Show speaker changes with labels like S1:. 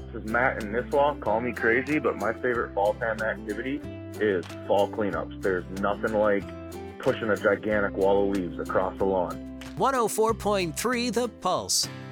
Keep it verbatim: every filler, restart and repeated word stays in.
S1: This is Matt in Nisswa. Call me crazy, but my favorite fall time activity is fall cleanups. There's nothing like pushing a gigantic wall of leaves across the lawn.
S2: one oh four point three The Pulse.